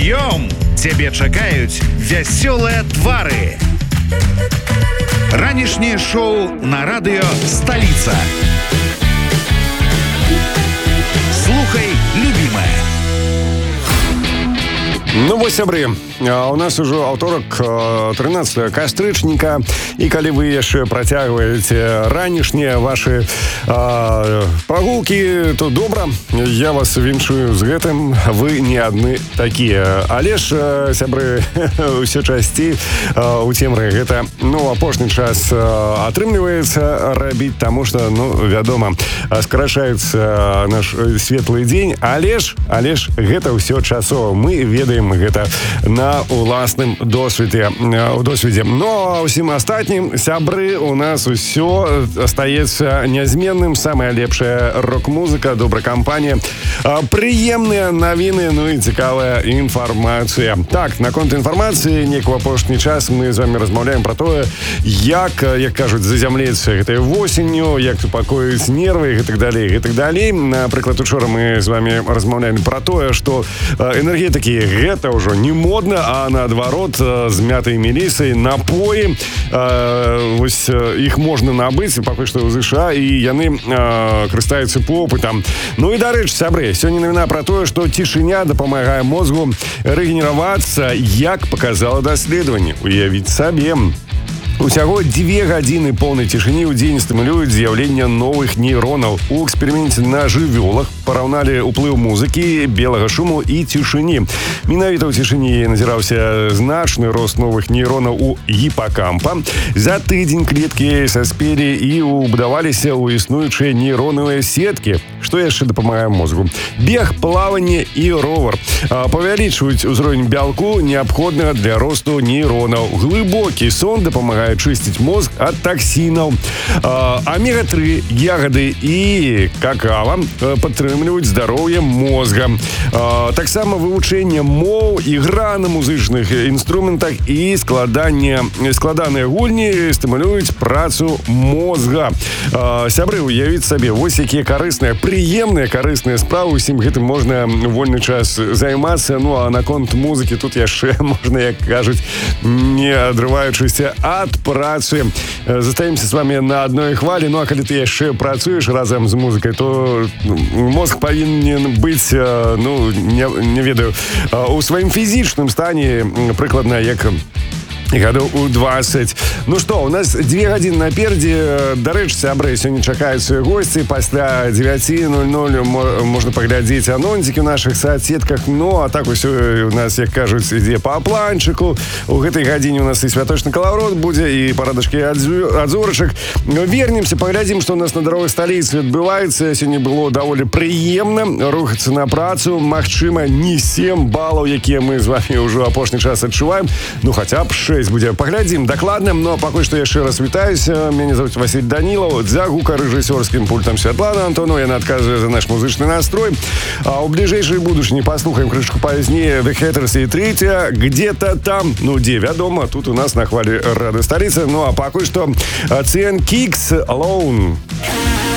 Прыём! Цябе чакаюць вясёлыя твары. Ранішняе шоу на радыё «Сталіца». Слухай, любимая. Ну вось, сябры, у нас ужо аўторак, 13 кастрычніка, і калі вы яшчэ працягваеце ранішнія вашы прагулкі, то добра, я вас віншую з гэтым, вы не адны такія. Але ж, сябры, ўсё часцей у цемры гэта, апошні час атрымліваецца рабіць, таму што, вядома, скарачаецца наш светлы дзень, але ж гэта ўсё часова. Мы ведаем гэта на уласным досведзе. Но ўсім астатнім, сябры, у нас усё астаецца нязменным. Самая лепшая рок-музыка, добрая кампанія, прыемныя навіны, і цікавая інфармацыя. Так, наконт інфармацыі, неяк у апошні час мы з вами размаўляем пра тое, як кажуць, зазямлецца гэтай восенню, як супакоіць нервы і гэтак далей. Напрыклад, учора мы з вами размаўлялі пра тое, што энергетыкі гэта ўжо не модна, а наадварот, з мятай і мелісай напоі, вось іх можна набыць пакуль што ў ЗША, і яны карыстаюцца попытам. І дарэчы, сябры, сёння навіна пра тое, што цішыня дапамагае мозгу рэгенеравацца, як паказала даследаванне. Уявіць сабе. Усяго 2 гадзіны поўнай цішыні ў дзень стымулююць з'яўленне новых нейронаў. У эксперыменце на жывёлах параўналі ўплыў музыкі, белага шуму і цішыні. Менавіта ў цішыні назіраўся значны рост новых нейронаў у гіпакампа. За тыдзень клеткі саспелі і ўбудаваліся ў існуючыя нейронавыя сеткі. Што яшчэ дапамагае мозгу? Бег, плаванне і ровар павялічваюць узровень бялку, неабходнага для росту нейронаў. Глыбокі сон дапамагае чысціць мозг ад таксінаў. Омега-3, ягады і какава падтрымліваюць здароўе мозга. Таксама вывучэнне моў, ігра на музычных інструментах і складаныя гульні стымулююць працу мозга. Сябры, уявіць сабе, вось якія карысныя, прыемныя карысныя справы, усім гэтым можна вольны час займацца. А наконт музыкі тут яшчэ можна, як кажуць, не адрываючыся ад працы. Застаемся с вами на одной хвалі. А калі ты яшчэ працуеш разам з музыкай, то мозг павінен быць, не ведаю, у сваім фізічным стане прыкладна як гадоў у 20. Што, у нас 2 гадзіны наперадзе. Дарэчы, сябры, сёння чакаюцца госці. Пасля 9:00 можна паглядзець анонсікі ў нашых соцсетках. А так усё у нас, як кажуць, ідзе па планчыку. У гэтай гадзіне у нас і святочны калаўрот будзе, і парадачкі ад зорачак. Вернемся, паглядзім, што у нас на дарогах сталіцы адбываецца. Сёння было даволі прыемна рухацца на працу. Магчыма, не 7 балаў, якія мы з вами ўжо апошні час адчуваем. Хаця б 6 будзе. Паглядзім дакладна, пакуль што яшчэ раз вітаюся. Мяне зовут Васіль Данілаў. За гукарэжысёрскім пультам Святлана Антонова. Яна адказвае за наш музычны настрой. А ў бліжэйшай будучыні паслухаем крышку пазней The Hatters і Трэця где-то там. Дзе, вядома, тут у нас на хвалі радыё Сталіца. А пакуль што CN Kicks Alone.